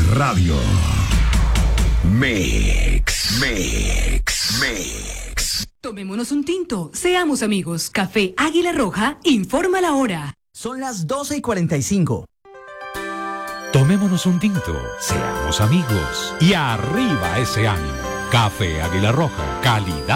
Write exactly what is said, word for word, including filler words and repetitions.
Radio. Mix, mix, mix. Tomémonos un tinto, seamos amigos. Café Águila Roja informa la hora. Son las doce y cuarenta y cinco. Tomémonos un tinto, seamos amigos y arriba ese ánimo. Café Águila Roja, calidad